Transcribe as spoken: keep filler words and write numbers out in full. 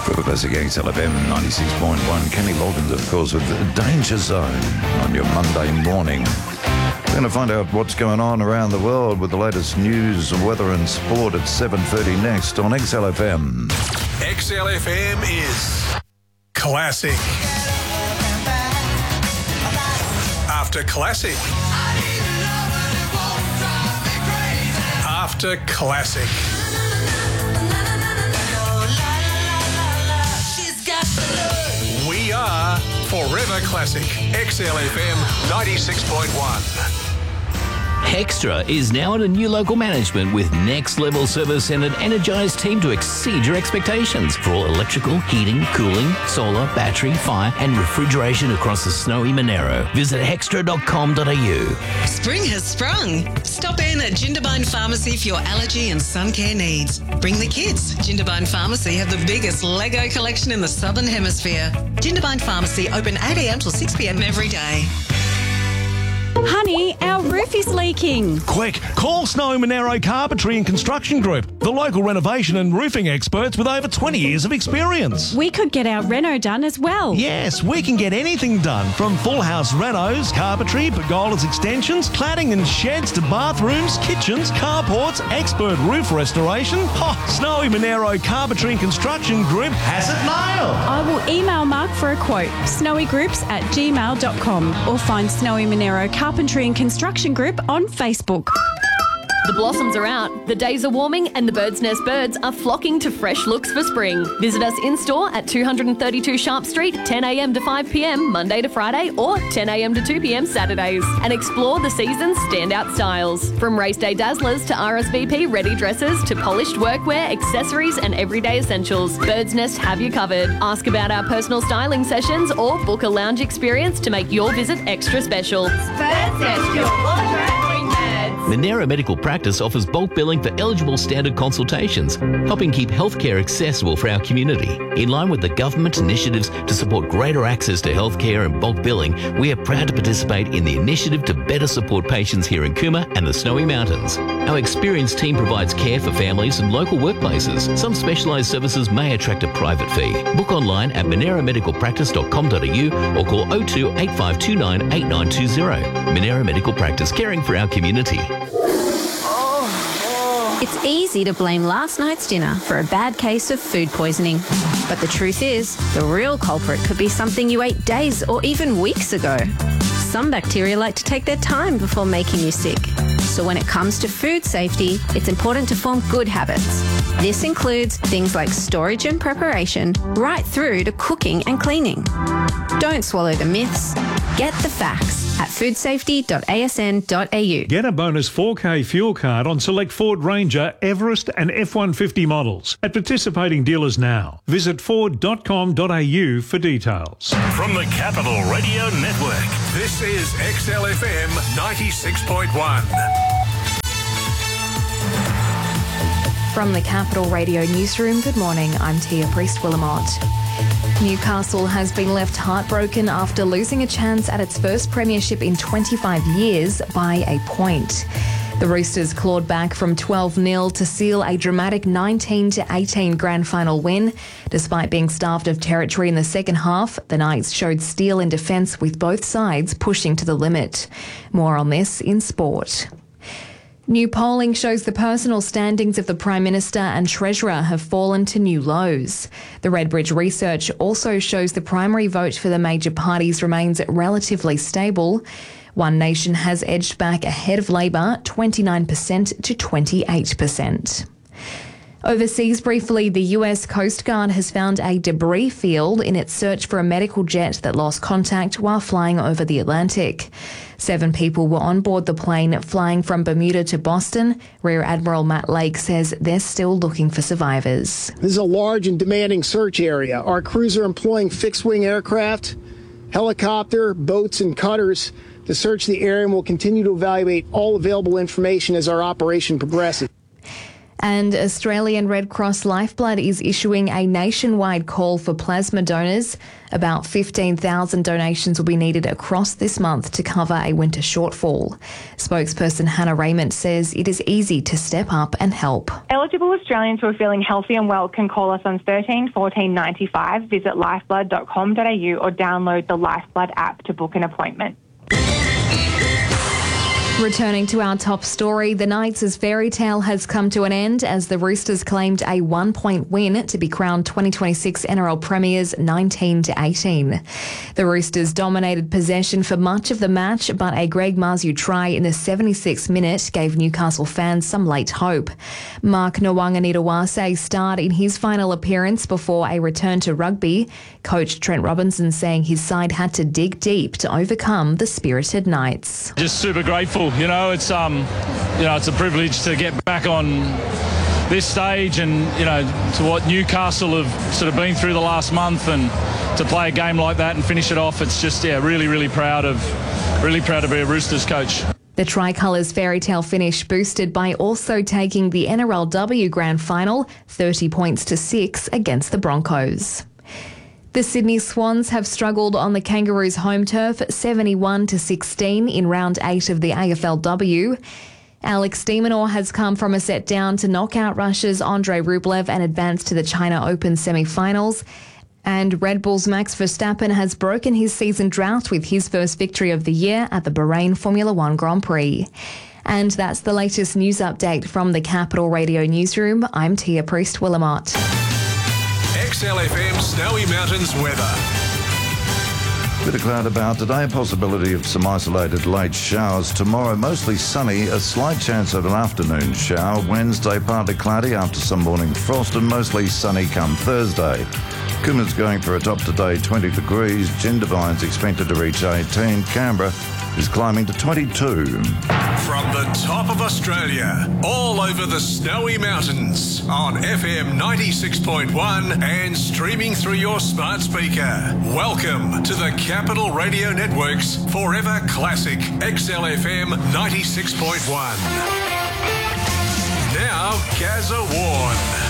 River Classic X L F M ninety-six point one. Kenny Loggins, of course, with Danger Zone on your Monday morning. We're going to find out what's going on around the world with the latest news, weather and sport at seven thirty next on X L F M. X L F M is classic. After classic. After classic. We are Forever Classic. X L F M ninety-six point one. Hextra is now at a new local management with next level service and an energised team to exceed your expectations for all electrical, heating, cooling, solar, battery, fire and refrigeration across the snowy Monero. Visit hextra dot com dot a u. Spring has sprung. Stop in at Jindabyne Pharmacy for your allergy and sun care needs. Bring the kids. Jindabyne Pharmacy have the biggest Lego collection in the Southern Hemisphere. Jindabyne Pharmacy open eight a m till six p m every day. Honey, our roof is leaking. Quick, call Snowy Monero Carpentry and Construction Group, the local renovation and roofing experts with over twenty years of experience. We could get our reno done as well. Yes, we can get anything done, from full house renos, carpentry, pergolas extensions, cladding and sheds to bathrooms, kitchens, carports, expert roof restoration. Oh, Snowy Monero Carpentry and Construction Group has it nailed. I will email Mark for a quote, snowygroups at gmail dot com, or find Snowy Monero Carpentry and Construction Group on Facebook. The blossoms are out, the days are warming and the Bird's Nest birds are flocking to fresh looks for spring. Visit us in-store at two thirty-two Sharp Street, ten a m to five p m Monday to Friday or ten a m to two p m Saturdays, and explore the season's standout styles. From race day dazzlers to R S V P ready dresses to polished workwear, accessories and everyday essentials, Bird's Nest have you covered. Ask about our personal styling sessions or book a lounge experience to make your visit extra special. Bird's Nest, your wardrobe. Monero Medical Practice offers bulk billing for eligible standard consultations, helping keep healthcare accessible for our community. In line with the government initiatives to support greater access to healthcare and bulk billing, we are proud to participate in the initiative to better support patients here in Cooma and the Snowy Mountains. Our experienced team provides care for families and local workplaces. Some specialised services may attract a private fee. Book online at monero medical practice dot com dot a u or call oh two eight five two nine eight nine two zero. Monero Medical Practice, caring for our community. It's easy to blame last night's dinner for a bad case of food poisoning. But the truth is, the real culprit could be something you ate days or even weeks ago. Some bacteria like to take their time before making you sick. So when it comes to food safety, it's important to form good habits. This includes things like storage and preparation, right through to cooking and cleaning. Don't swallow the myths. Get the facts at food safety dot a s n dot a u. Get a bonus four K fuel card on select Ford Ranger, Everest and F one fifty models at participating dealers now. Visit ford dot com dot a u for details. From the Capital Radio Network, this is X L F M ninety-six point one. From the Capital Radio Newsroom, good morning, I'm Tia Priest-Willamont. Newcastle has been left heartbroken after losing a chance at its first premiership in twenty-five years by a point. The Roosters clawed back from twelve nil to seal a dramatic nineteen to eighteen grand final win. Despite being starved of territory in the second half, the Knights showed steel in defence with both sides pushing to the limit. More on this in sport. New polling shows the personal standings of the Prime Minister and Treasurer have fallen to new lows. The Redbridge research also shows the primary vote for the major parties remains relatively stable. One Nation has edged back ahead of Labor, twenty-nine percent to twenty-eight percent. Overseas briefly, the U S Coast Guard has found a debris field in its search for a medical jet that lost contact while flying over the Atlantic. Seven people were on board the plane flying from Bermuda to Boston. Rear Admiral Matt Lake says they're still looking for survivors. This is a large and demanding search area. Our crews are employing fixed-wing aircraft, helicopter, boats, and cutters to search the area, and will continue to evaluate all available information as our operation progresses. And Australian Red Cross Lifeblood is issuing a nationwide call for plasma donors. About fifteen thousand donations will be needed across this month to cover a winter shortfall. Spokesperson Hannah Raymond says it is easy to step up and help. Eligible Australians who are feeling healthy and well can call us on thirteen fourteen ninety-five, visit lifeblood dot com dot a u or download the Lifeblood app to book an appointment. Returning to our top story, the Knights' fairy tale has come to an end as the Roosters claimed a one-point win to be crowned twenty twenty-six N R L premiers nineteen to eighteen. The Roosters dominated possession for much of the match, but a Greg Marzhew try in the seventy-sixth minute gave Newcastle fans some late hope. Mark Nwanganitawase starred in his final appearance before a return to rugby. Coach Trent Robinson saying his side had to dig deep to overcome the spirited Knights. Just super grateful. You know, it's um, you know, it's a privilege to get back on this stage, and you know, to what Newcastle have sort of been through the last month, and to play a game like that and finish it off. It's just yeah, really, really proud of, really proud to be a Roosters coach. The Tricolours' fairy tale finish boosted by also taking the N R L W Grand Final, thirty points to six against the Broncos. The Sydney Swans have struggled on the Kangaroos' home turf, seventy-one to sixteen in round eight of the A F L W. Alex de Minaur has come from a set down to knock out Russia's Andrei Rublev and advance to the China Open semi-finals. And Red Bull's Max Verstappen has broken his season drought with his first victory of the year at the Bahrain Formula One Grand Prix. And that's the latest news update from the Capital Radio Newsroom. I'm Tia Priest-Willamot. X L F M Snowy Mountains weather. Bit of cloud about today, a possibility of some isolated late showers. Tomorrow, mostly sunny, a slight chance of an afternoon shower. Wednesday, partly cloudy after some morning frost, and mostly sunny come Thursday. Coomer's going for a top today, twenty degrees. Jindabyne's expected to reach eighteen. Canberra is climbing to twenty-two. From the top of Australia, all over the Snowy Mountains, on F M ninety-six point one and streaming through your smart speaker. Welcome to the Capital Radio Network's Forever Classic X L F M ninety-six point one. Now, Gazza Warne.